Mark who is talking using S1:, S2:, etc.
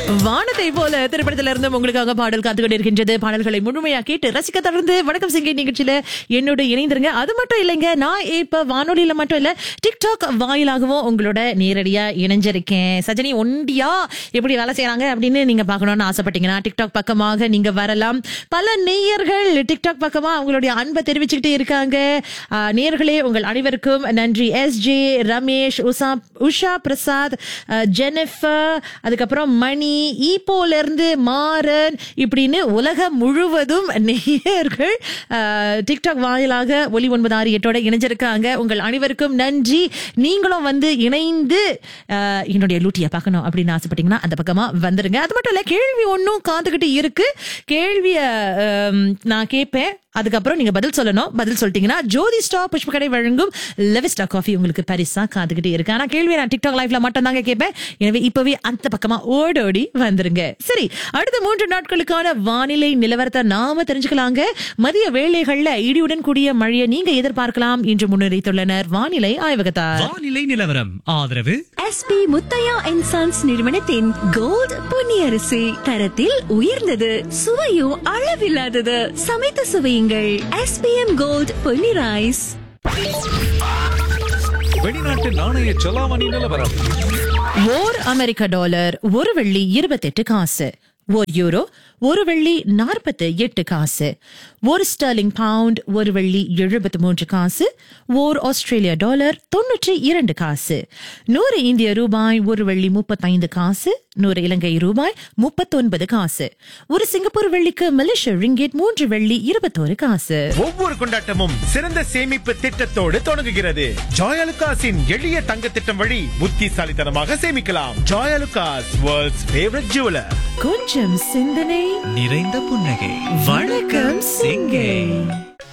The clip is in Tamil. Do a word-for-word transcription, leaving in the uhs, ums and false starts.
S1: வானத்தை போல திரைப்படத்தில இருந்து உங்களுக்காக பாடல் காத்துக்கொண்டு இருக்கின்றது. பாடல்களை முழுமையா கேட்டு ரசிக்க தொடர்ந்து வணக்கம் சிங்கி நிகழ்ச்சியில என்னோட இணைந்திருங்க. அது மட்டும் இல்லைங்க, நான் இப்ப வானொலியில மட்டும் இல்ல டிக்டாக் வாயிலாகவும் உங்களோட நேரடியா இணைஞ்சிருக்கேன். சஜினி ஒண்டியா எப்படி வேலை செய்யறாங்க அப்படின்னு நீங்க பார்க்கணும்னு ஆசைப்பட்டீங்கன்னா டிக்டாக் பக்கமாக நீங்க வரலாம். பல நேயர்கள் டிக்டாக் பக்கமா அவங்களுடைய அன்பை தெரிவிச்சுக்கிட்டே இருக்காங்க. நேயர்களே, உங்கள் அனைவருக்கும் நன்றி. S J, Ramesh, Usha Usha Prasad, Jennifer, அதுக்கப்புறம் மணி, ஈப்போல இருந்து மாறன், இப்படின்னு உலகம் முழுவதும் நேயர்கள் டிக்டாக் வாயிலாக ஒலி ஒன்பது ஆறு எட்டோட இணைஞ்சிருக்காங்க. உங்கள் அனைவருக்கும் நன்றி. நீங்களும் வந்து இணைந்து என்னுடைய லூட்டியை பார்க்கணும் அப்படின்னு ஆசைப்பட்டீங்கன்னா அந்த பக்கமா வந்துருங்க. அது மட்டும் இல்ல, கேள்வி ஒன்னும் காத்துக்கிட்டு இருக்கு. கேள்விய நான் கேட்பேன், அதுக்கப்புறம் நீங்க பதில் சொல்லணும். பதில் சொல்லிட்டீங்கன்னா ஜோதி ஸ்டார் புஷ்பக்கடை வழங்கும் லெவிஸ்டா காஃபி உங்களுக்கு பரிசா காத்துக்கிட்டே இருக்கு. ஆனா கேள்வி நான் டிக்டாக் லைவ்ல மட்டும் தாங்க கேட்பேன். எனவே இப்பவே அந்த பக்கமா ஓடோடி வந்துருங்க. சரி, அடுத்த மூன்று நாட்களுக்கான வானிலை நிலவரத்தை நாம தெரிஞ்சுக்கலாங்க. மதிய வேளைகள்ல இடியுடன் கூடிய மழையை நீங்க எதிர்பார்க்கலாம் என்று முன்னறிவித்துள்ளனர் வானிலை ஆய்வகத்தார்.
S2: வானிலை நிலவரம் ஆதரவு
S3: எஸ்பி முத்தையா அண்ட் சன்ஸ் நிறுவனத்தின் கோல்ட் பொன்னியரிசி, தரத்தில் உயர்ந்தது, சுவையும் அளவில்லாதது. சமைத்து சுவையுங்கள். SPM gold Ponni rice.
S4: வெளிநாட்டு நாணய செலாவணி நிலவரம்.
S1: ஓர் அமெரிக்க டாலர் ஒரு வெள்ளி இருபத்தி எட்டு காசு. ஒரு யூரோ ஒரு வெள்ளி நாற்பத்தி எட்டு காசு. ஒரு ஸ்டர்லிங் பவுண்ட் ஒரு வெள்ளி எழுபத்தி மூன்று காசு. ஓர் ஆஸ்திரேலிய டாலர் தொன்னூற்றி இரண்டு காசு. நூறு இந்திய ரூபாய் ஒரு வெள்ளி முப்பத்தைந்து காசு. நூறு இலங்கை ரூபாய் முப்பத்தி ஒன்பது காசு. ஒரு சிங்கப்பூர் வெள்ளிக்கு மலேசிய ரிங்கிட் மூன்று வெள்ளி இருபத்தோரு காசு.
S5: ஒவ்வொரு கொண்டாட்டமும் சிறந்த சேமிப்பு திட்டத்தோடு தொடங்குகிறது. ஜாயலுகாஸின் எளிய தங்க திட்டம் வழி புத்திசாலித்தனமாக சேமிக்கலாம். Joyalukkas, world's favourite jeweller.
S1: கொஞ்சம் சிந்தனை
S2: நிறைந்த புன்னகை. வணக்கம் சிங்கை.